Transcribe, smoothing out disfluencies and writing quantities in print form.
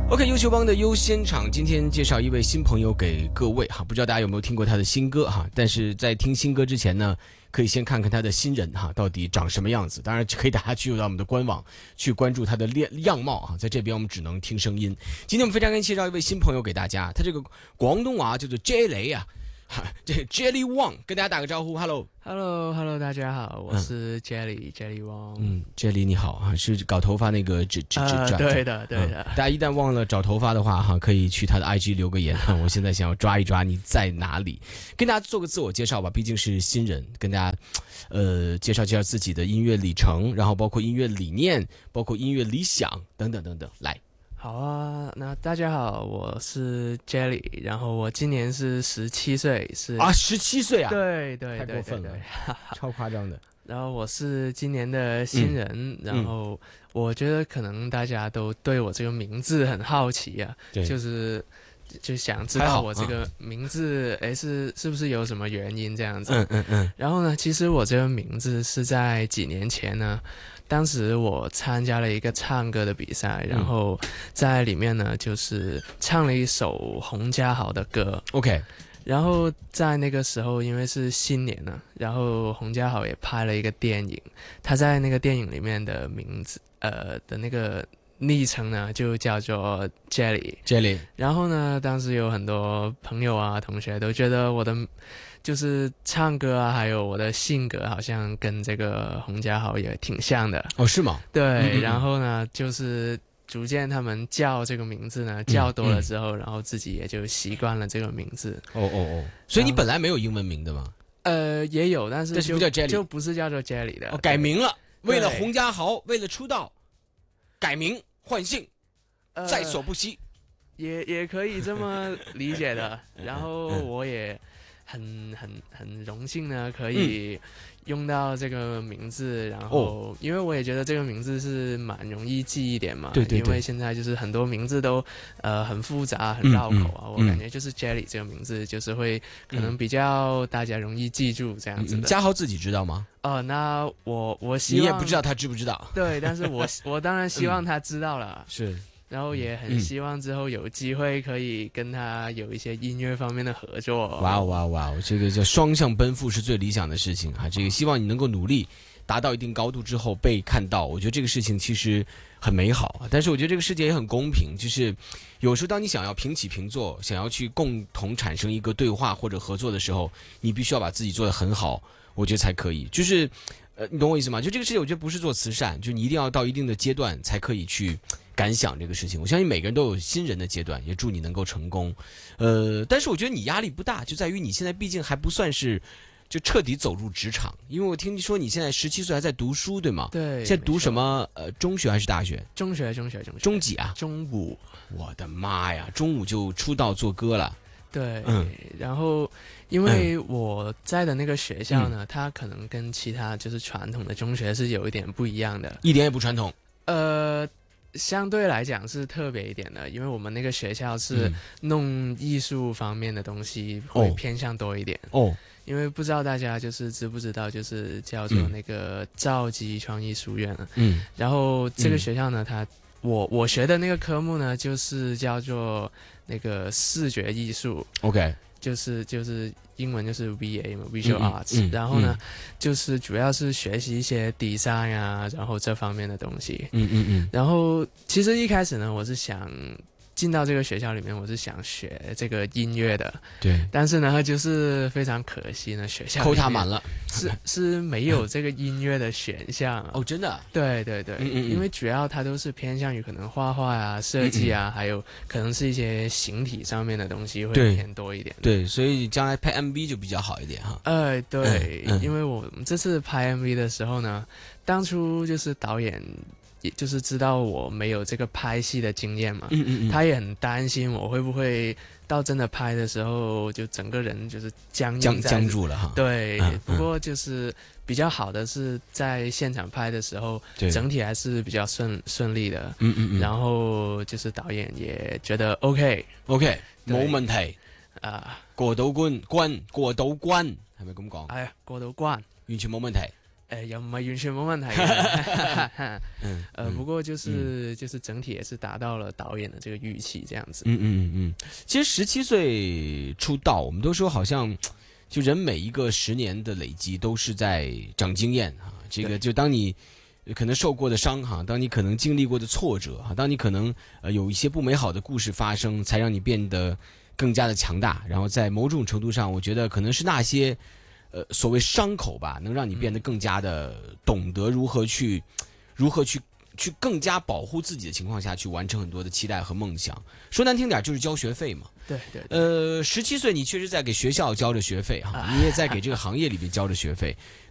OK， 优秀帮的优先场，今天介绍一位新朋友给各位哈，不知道大家有没有听过他的新歌哈？但是在听新歌之前呢，可以先看看他的新人哈，到底长什么样子。当然可以大家去到我们的官网去关注他的样貌哈，在这边我们只能听声音。今天我们非常介绍一位新朋友给大家，他这个广东话叫做 J 雷啊。这 Jelly Wong 跟大家打个招呼 ，Hello， 大家好，我是 Jelly Wong。 Jelly 你好啊，是搞头发那个对的。 大家一旦忘了找头发的话哈，可以去他的 IG 留个言。我现在想要抓一抓你在哪里，跟大家做个自我介绍吧，毕竟是新人，跟大家介绍自己的音乐里程，然后包括音乐理念，包括音乐理想等等等等，来。 好啊，那大家好，我是 Jelly， 然后我今年是17岁，是啊，17岁啊， 对， 太过分了，超夸张的。 然后我是今年的新人，然后我觉得可能大家都对我这个名字很好奇啊，就想知道我这个名字，是不是有什么原因这样子？然后呢，其实我这个名字是在几年前呢，当时我参加了一个唱歌的比赛，然后在里面呢，就是唱了一首洪嘉豪的歌。 OK。 然后在那个时候，因为是新年了，然后洪嘉豪也拍了一个电影，他在那个电影里面的名字，的那个昵称呢，就叫做 Jelly。然后呢，当时有很多朋友啊、同学都觉得我的就是唱歌啊，还有我的性格好像跟这个洪嘉豪也挺像的。 哦，是吗？ 对，然后呢，就是逐渐他们叫这个名字呢，叫多了之后，然后自己也就习惯了这个名字。 所以你本来没有英文名的吗？ 也有，但是不叫 Jelly， 就不是叫做 Jelly 的。 改名了，为了洪嘉豪，为了出道，改名换姓，在所不惜。 也可以这么理解的。然后我也很荣幸呢，可以用到这个名字，然后因为我也觉得这个名字是蛮容易记一点嘛， 对， 因为现在就是很多名字都很复杂很绕口啊，我感觉就是 Jelly 这个名字就是会可能比较大家容易记住这样子的。 嘉豪自己知道吗？ 那我希望你也不知道他知不知道。 对，但是我当然希望他知道了。 是。 然后也很希望之后有机会可以跟他有一些音乐方面的合作。 哇，这个叫双向奔赴是最理想的事情哈。这个希望你能够努力达到一定高度之后被看到，我觉得这个事情其实很美好。但是我觉得这个世界也很公平，就是有时候当你想要平起平坐，想要去共同产生一个对话或者合作的时候，你必须要把自己做得很好，我觉得才可以。就是你懂我意思吗？就这个世界我觉得不是做慈善，就你一定要到一定的阶段才可以去感想这个事情。我相信每个人都有新人的阶段，也祝你能够成功。但是我觉得你压力不大，就在于你现在毕竟还不算是就彻底走入职场，因为我听说你现在17岁还在读书，对吗？ 对。 现在读什么？中学还是大学？ 中学。 中几啊？ 中5。 我的妈呀，中5就出道做歌了。 对，然后因为我在的那个学校呢，它可能跟其他就是传统的中学是有一点不一样的。 一点也不传统。 相对来讲是特别一点的，因为我们那个学校是弄艺术方面的东西会偏向多一点。因为不知道大家就是知不知道，就是叫做那个兆基创意书院。然后这个学校呢，我学的那个科目呢，就是叫做那个视觉艺术。 OK。 就是英文就是 VA 嘛 ，Visual Arts。然后呢，就是主要是学习一些 design 啊，然后这方面的东西。然后其实一开始呢，我是想进到这个学校里面，我是想学这个音乐的。 对。 但是呢，就是非常可惜呢，学校扣他满了， 是没有这个音乐的选项。 真的。 对。因为主要它都是偏向于可能画画啊、设计啊，还有可能是一些形体上面的东西会偏多一点。 对，所以将来拍 MV 就比较好一点哈。 对，因为我们这次拍 MV 的时候呢，当初就是导演也就是知道我没有这个拍戏的经验嘛，他也很担心我会不会到真的拍的时候就整个人就是僵住了哈。 对，不过就是比较好的是在现场拍的时候，整体还是比较顺利的。然后就是导演也觉得 OK， 冇問題過到關係咪咁講？ 過到關， 完全冇問題。 又唔係完全冇問題嘅。不過就是整體也是達到了導演的這個預期，這樣子。 其實17歲出道，我們都說好像就人每一個10年的累積都是在長經驗啊。這個就當你可能受過的傷哈，當你可能經歷過的挫折哈，當你可能有一些不美好的故事發生，才讓你變得更加的強大。然後在某種程度上，我覺得可能是那些所謂傷口吧，能讓你變得更加的懂得如何去更加保護自己的情況下去完成很多的期待和夢想。說難聽點就是交學費嘛。 對。 17歲你確實在給學校交着學費哈，你也在給這個行業裏邊交着學費。